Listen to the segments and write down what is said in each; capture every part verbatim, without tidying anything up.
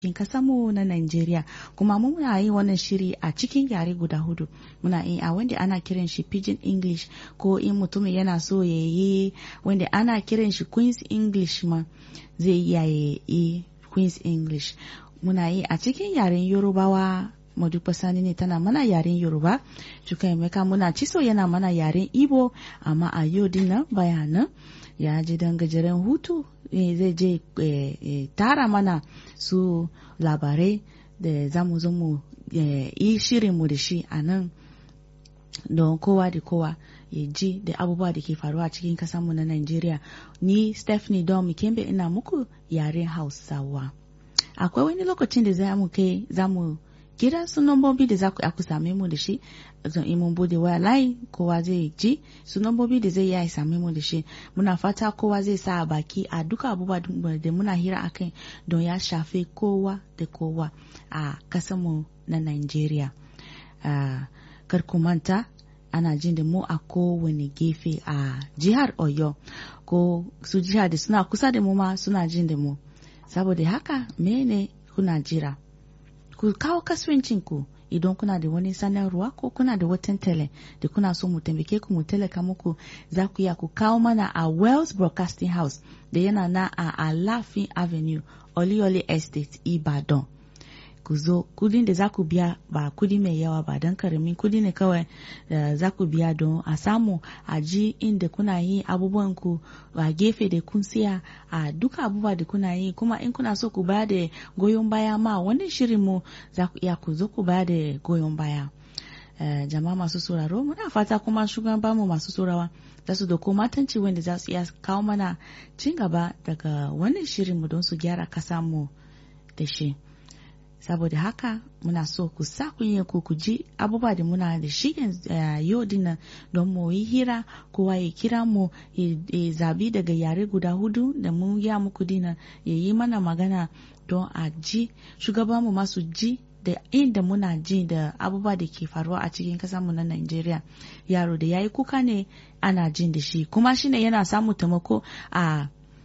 cikin kasanmu na Najeriya, kuma muna yi wannan shiri a cikin yare guda hudu. Muna yi a wanda ana kiran shi Pidgin English, ko in mutum yana so ya yi wanda ana kiran shi Queen's English ma zai iya ya yi Queen's English. Muna yi a cikin yaren Yorubawa, Modupe Sani ne tana mana yaren Yoruba, Chukwuemeka muna Chiso yana mana yaren Igbo, amma a yau dinnan bayanan ya ji dan gajeren hutu zai je e, tara mana su labarai da zamu zo mu yi shirinmu da shi a nan don kowa da kowa ya ji da abubuwa da ke faruwa a cikin kasanmu na Najeriya. Ni Stephanie Don Mikembe ina muku yaren Hausawa. Akwai wani lokacin da za mu kai za mu kira su nambobi da za ku aku same mu da shi, zan yi mun bude waya line kowa zai ji su nambobi da zai yi same mu da shi. Muna fata kowa zai sa baki a duka abubuwa da muna hira akai don ya shafe kowa da kowa a kasanmu na Najeriya. Uh, kar ku manta ana jin da mu a kowane gefe a jihar Oyo, ko su jihar da suna kusa da mu ma suna jin da mu. Saboda haka mene kuna jira? Ku kawo kasuwancinku idan kuna da wani sanarwa ko kuna da watan tele da kuna so mu taimake ku mu talaka muku, za ku iya ku kawo mana a Wells Broadcasting House da yana na a Alafin Avenue, Oliole Estate, Ibadan. Ku zo, kudin da za ku biya ba kudi mai yawa ba, don karamin kudi ne kawai uh, za ku biya don a samu a ji inda kuna yi abubuwan ku a gefe da kun siya a duka abubuwa da kuna yi. Kuma in kuna so ku baya da goyon baya ma wannan shirin mu, za ku iya ku zo ku baya da goyon baya. Uh, jama'a masu sauraro, muna fata kuma shugaban mu masu saurawa za su doko matanci wanda za su iya kawo mana cin gaba daga wannan shirin mu don su gyara kasa mu da shi. Saboda haka muna so ku sa kunye ku ku ji abubuwa da muna da shi uh, yau dinnan don mu yi hira, kowa ya kira mu ya zabi daga yare guda hudu da mu ya muku dinnan ya yi mana magana don a ji shugaban mu masu ji da inda muna ji da abubuwa da ke faruwa a cikin kasar mu na Najeriya. Yaro da yayi kuka ne ana jin da shi, kuma shine yana samu taimako a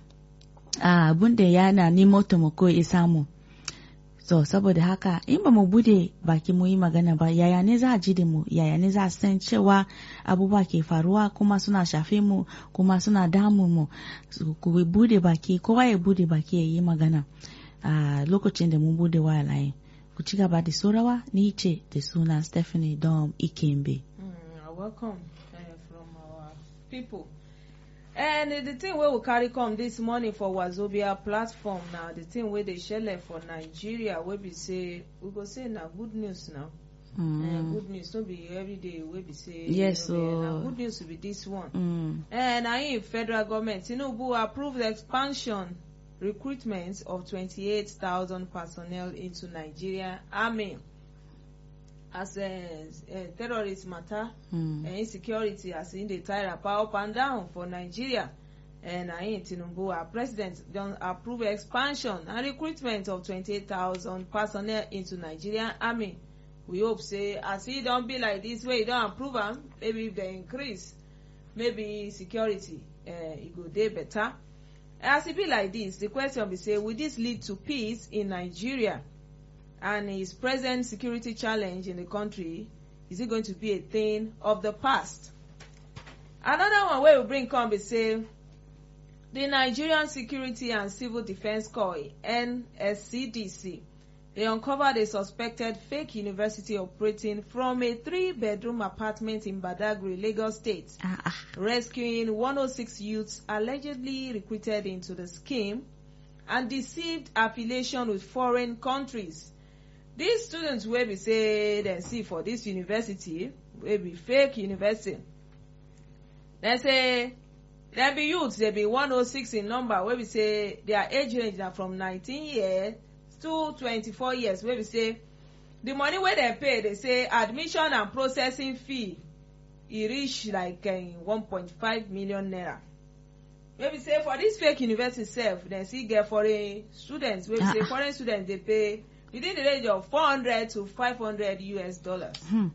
abun da yana nemo taimako ya samu. So saboda haka in ba mu bude baki mu yi magana ba, yaya ne za a ji da mu, yaya ne za a san cewa abubuwa ke faruwa kuma suna shafe mu kuma suna damu mu. So, ku bude baki, kowa ya bude baki ya yi magana a uh, lokacin da mun bude waya line. Ku ci gaba da saurawa, ni ce da suna Stephanie Dom Ikembe. Mm, welcome uh, from our people. And uh, the thing wey we carry come this morning for Wazobia platform now, the thing wey dey shele for Nigeria, wey be say we go say na good news now. Mm. Uh, good news no be every day wey be say yes, you know, so na good news be this one. Mm. And na im federal government Tinubu approved the expansion recruitment of twenty-eight thousand personnel into Nigeria Army. As a, a terrorist matter, mm. uh, insecurity as in the tie wrapper up and down for Nigeria, and I in Tinubu, our president, don't approve expansion and recruitment of twenty-eight thousand personnel into Nigerian Army. We hope say as it don't be like this way, don't approve them. Maybe if they increase, maybe security, uh, it go dey better. As it be like this, the question be say, will this lead to peace in Nigeria? And his present security challenge in the country, is it going to be a thing of the past? Another one where we bring come is say the Nigerian Security and Civil Defense Corps, N S C D C, they uncovered a suspected fake university operating from a three-bedroom apartment in Badagry, Lagos State, uh-uh. rescuing one hundred six youths allegedly recruited into the scheme and deceived affiliation with foreign countries. These students wey be say dem see for this university wey be fake university, dem say dem be youths, dem be one hundred six in number, wey be say their age range na from nineteen years to twenty-four years, wey be say the money wey dem pay, they say admission and processing fee e reach like um, one point five million naira. Wey be say for this fake university sef, dem still get foreign students, wey be say foreign students dey pay within the range of four hundred to five hundred U S dollars. Hmm.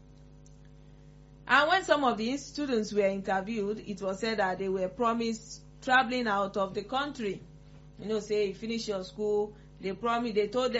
And when some of the students were interviewed, it was said that they were promised traveling out of the country. You know, say you finish your school, They promise, they told them